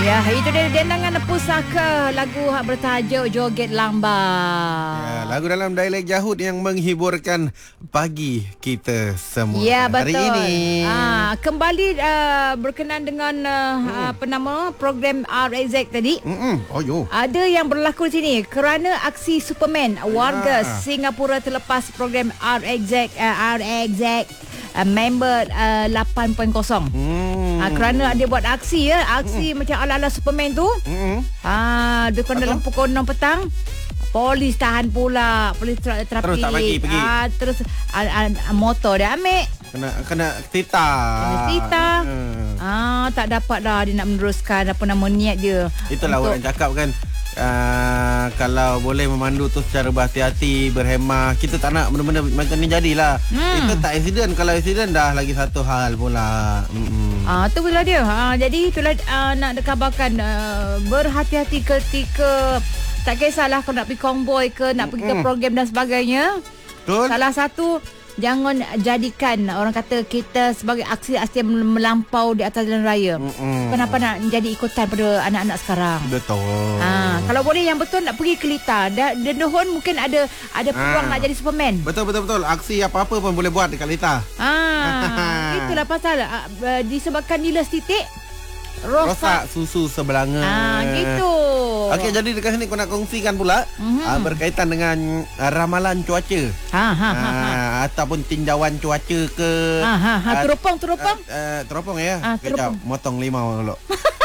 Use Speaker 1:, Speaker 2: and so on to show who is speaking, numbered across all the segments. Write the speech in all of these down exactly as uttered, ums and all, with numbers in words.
Speaker 1: Ya, itu dia dendangan pusaka lagu hak bertajuk Joget Lambat.
Speaker 2: Ya, lagu dalam dialek Jahud yang menghiburkan pagi kita semua.
Speaker 1: Ya, betul.
Speaker 2: Hari ini.
Speaker 1: Ah, kembali uh, berkenaan dengan uh, hmm. apa nama program R A Z tadi.
Speaker 2: Hmm. Oh yo.
Speaker 1: Ada yang berlaku di sini kerana aksi Superman, warga
Speaker 2: ah.
Speaker 1: Singapura terlepas program R A Z uh, R A Z uh, member uh, lapan titik kosong. Hmm. Uh, kerana dia buat aksi ya, aksi hmm. macam ala-ala Superman tu. Hmm. Ah, dia kan dalam pukul enam petang. Polis tahan pula, polis tra- trafik.
Speaker 2: Terus tak bagi pergi.
Speaker 1: Ah, terus ah, ah, motor dia ambil.
Speaker 2: Kena kena tita.
Speaker 1: Kena tita. Hmm. Ah, tak dapat dah dia nak meneruskan apa nama niat dia.
Speaker 2: Itulah untuk... orang cakap kan. Uh, kalau boleh memandu tu secara berhati-hati, berhemah. Kita tak nak benda-benda macam ni jadilah. Hmm. Kita tak accident. Kalau accident dah lagi satu hal pula. Mm-mm.
Speaker 1: Ah, tu pula dia. Ah, jadi itulah uh, nak dikabarkan uh, berhati-hati ketika tak kisahlah kalau nak pergi konvoy ke nak pergi Mm-mm. ke program dan sebagainya. Betul. Salah satu, jangan jadikan orang kata kita sebagai aksi-aksi melampau di atas jalan raya. Mm-mm. Kenapa nak jadi ikutan pada anak-anak sekarang?
Speaker 2: Betul.
Speaker 1: Ha, kalau boleh yang betul nak pergi kelita. Dendohon mungkin ada ada peluang ha. nak jadi Superman.
Speaker 2: Betul betul betul. Aksi apa-apa pun boleh buat dekat kelita.
Speaker 1: Ha, itulah pasal uh, disebabkan nilai titik rosak,
Speaker 2: rosak susu sebelanga.
Speaker 1: Ah, gitu.
Speaker 2: Okey, jadi dekat sini aku nak kongsikan pula mm-hmm. uh, berkaitan dengan uh, ramalan cuaca. Ha ha ha. Uh, ataupun tinjauan cuaca ke.
Speaker 1: Ha ha ha. Teropong teropong.
Speaker 2: Uh, uh, teropong ya.
Speaker 1: Ah,
Speaker 2: Kejap, motong limau dulu.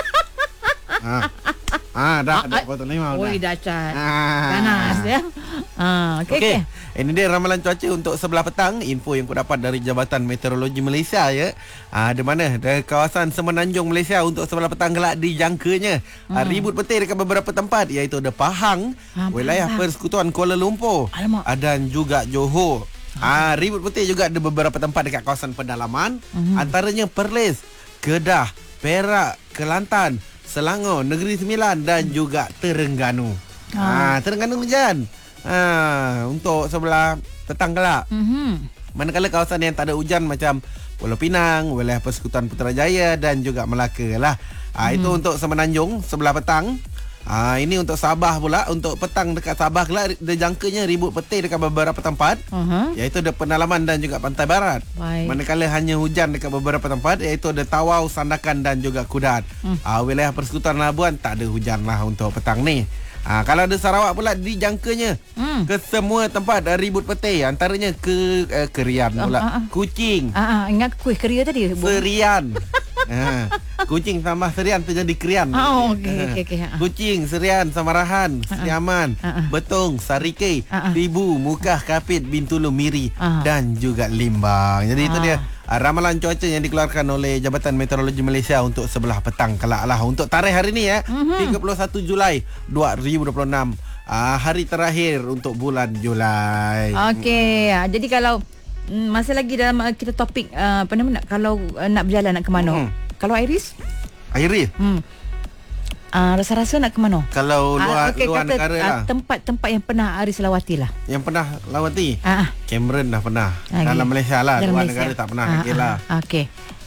Speaker 2: Ha. Ah, dah dah potong limau dah.
Speaker 1: Oi, dahsyat. Ah. Ganas ya. Ah, okey okey. Okay.
Speaker 2: Ini dia ramalan cuaca untuk sebelah petang. Info yang aku dapat dari Jabatan Meteorologi Malaysia ya. Ah, di mana? Dari kawasan Semenanjung Malaysia untuk sebelah petang kelak dijangkanya hmm. ah, ribut petir dekat beberapa tempat iaitu ada Pahang, ah, wilayah Pahang. Persekutuan Kuala Lumpur. Alamak. Dan juga Johor. Ah, ribut petir juga ada beberapa tempat dekat kawasan pedalaman, hmm. antaranya Perlis, Kedah, Perak, Kelantan, Selangor, Negeri Sembilan dan juga Terengganu. Ah, ah Terengganu hujan. Ah, untuk sebelah petang kelak. Mm-hmm. Manakala kawasan yang tak ada hujan macam Pulau Pinang, wilayah Persekutuan Putrajaya dan juga Melaka lah. Ah, mm-hmm. Itu untuk Semenanjung sebelah petang. Ah, ini untuk Sabah pula. Untuk petang dekat Sabah kelak dijangkanya ribut petir dekat beberapa tempat, uh-huh. iaitu ada Pendalaman dan juga Pantai Barat. Baik. Manakala hanya hujan dekat beberapa tempat, iaitu ada Tawau, Sandakan dan juga Kudat. Mm. Ah, wilayah Persekutuan Labuan tak ada hujan lah untuk petang ni. Ha, kalau ada Sarawak pula dijangkanya hmm. ke semua tempat uh, ribut petir, antaranya ke uh, Kerian pula, uh, uh, uh. Kuching.
Speaker 1: Ah, uh, uh, ingat kuih Keria tadi.
Speaker 2: Serian. ha, Kuching sama Serian tu jadi Kerian.
Speaker 1: Oh, okey uh. okey okey. Uh.
Speaker 2: Kuching, Serian, Samarahan, uh, uh. Siaman, uh, uh. Betong, Sarike, uh, uh. Tibu, Mukah, Kapit, Bintulu, Miri uh. dan juga Limbang. Jadi uh. itu dia Uh, ramalan cuaca yang dikeluarkan oleh Jabatan Meteorologi Malaysia untuk sebelah petang kelak lah. Untuk tarikh hari ni ya, mm-hmm. tiga puluh satu Julai dua ribu dua puluh enam, uh, hari terakhir untuk bulan Julai.
Speaker 1: Okey, uh, jadi kalau mm, masih lagi dalam uh, kita topik uh, apa nama nak kalau uh, nak berjalan nak ke mana? Mm-hmm. Kalau Iris?
Speaker 2: Iris? Hmm.
Speaker 1: Uh, rasa-rasa nak ke mana?
Speaker 2: Kalau luar, uh, okay, luar
Speaker 1: kata,
Speaker 2: negara
Speaker 1: uh,
Speaker 2: lah.
Speaker 1: Tempat-tempat yang pernah Aris lawati lah.
Speaker 2: Yang pernah lawati?
Speaker 1: Uh.
Speaker 2: Cameron dah pernah. Okay. Dalam Malaysia lah. Dalam luar Malaysia. Negara tak pernah. Uh, lagi lah.
Speaker 1: Uh, okay.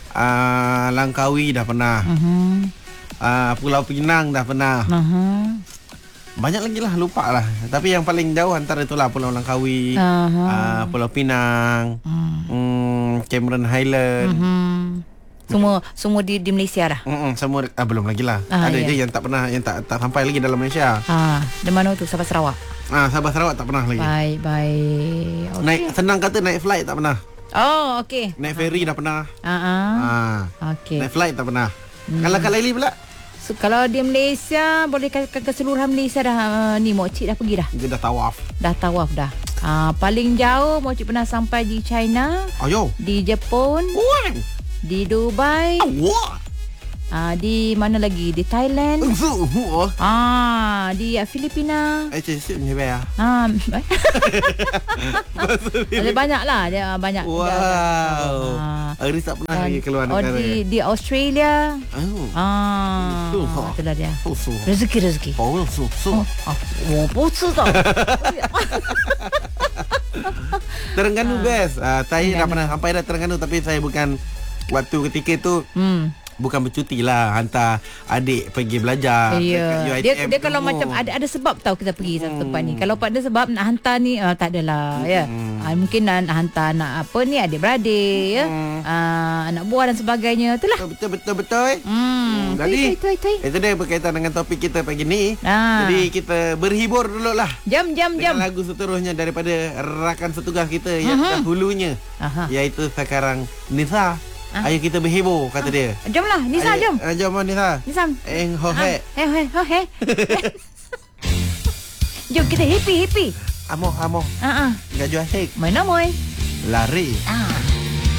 Speaker 2: Uh, Langkawi dah pernah. Uh-huh. Uh, Pulau Pinang dah pernah. Uh-huh. Banyak lagi lah, lupa lah. Tapi yang paling jauh antara itulah Pulau Langkawi, uh-huh. uh, Pulau Pinang, uh-huh. um, Cameron Highland. Uh-huh.
Speaker 1: Semua semua di di Malaysia dah.
Speaker 2: Hmm, semua ah, belum lagi lah. Ah, ada yeah. je yang tak pernah yang tak tak sampai lagi dalam Malaysia.
Speaker 1: Ah, di mana tu? Sabah Sarawak.
Speaker 2: Ah, Sabah Sarawak tak pernah lagi.
Speaker 1: Baik, baik. Okay.
Speaker 2: Naik senang kata naik flight tak pernah.
Speaker 1: Oh, okey.
Speaker 2: Naik ferry ah. dah pernah.
Speaker 1: Ah, ah.
Speaker 2: ah.
Speaker 1: Okey.
Speaker 2: Naik flight tak pernah. Hmm. Kalau kat Laili pula?
Speaker 1: So, kalau di Malaysia boleh ke keseluruhan Malaysia dah uh, ni Mokcik dah pergi dah.
Speaker 2: Dia dah tawaf.
Speaker 1: Dah tawaf dah. Ah, paling jauh Mokcik pernah sampai di China.
Speaker 2: Ayo.
Speaker 1: Di Jepun. Wow. Di Dubai.
Speaker 2: Wah.
Speaker 1: Ah, di mana lagi? Di Thailand. Ah, di uh, Filipina.
Speaker 2: Eh, cik ni bayar.
Speaker 1: Ah. Ada banyak lah, dia banyak.
Speaker 2: Wow. Aris tak pernah lagi keluar negara.
Speaker 1: Oh, di di Australia.
Speaker 2: Oh.
Speaker 1: Ah. Itulah dia. Rezeki rezeki.
Speaker 2: Oh, so so.
Speaker 1: Oh, bosu tau.
Speaker 2: Terengganu best. Ah, saya dah pernah sampai dah Terengganu tapi saya bukan waktu ketika itu hmm. bukan bercuti lah, hantar adik pergi belajar
Speaker 1: Ya.
Speaker 2: dekat U I T M.
Speaker 1: Dia, dia kalau
Speaker 2: semua.
Speaker 1: macam ada ada sebab tahu kita pergi satu tempat ni. Kalau tak ada sebab nak hantar ni uh, tak adalah ya. Uh, mungkin nak, nak hantar nak apa ni adik-beradik ya. Uh, anak buah dan sebagainya. Itulah.
Speaker 2: Betul betul betul.
Speaker 1: Hmm.
Speaker 2: Jadi
Speaker 1: Itu itu
Speaker 2: itu dia berkaitan dengan topik kita pagi ni.
Speaker 1: Ah.
Speaker 2: Jadi kita berhibur dulu lah
Speaker 1: Jam jam jam.
Speaker 2: dengan lagu seterusnya daripada rakan setugas kita yang uh-huh. dahulunya,
Speaker 1: Aha.
Speaker 2: iaitu sekarang Nisa. Ah. Ayo kita berhibur, kata ah. dia.
Speaker 1: Jom lah Nisa,
Speaker 2: Ayo,
Speaker 1: jom.
Speaker 2: uh, Jom Nisa.
Speaker 1: Nisa.
Speaker 2: Eh ho he.
Speaker 1: Ah. Eh ho he. Jom kita happy happy.
Speaker 2: Amo amo.
Speaker 1: Ha ah.
Speaker 2: Gajah asik.
Speaker 1: Mana moy?
Speaker 2: Lari.
Speaker 1: Ah.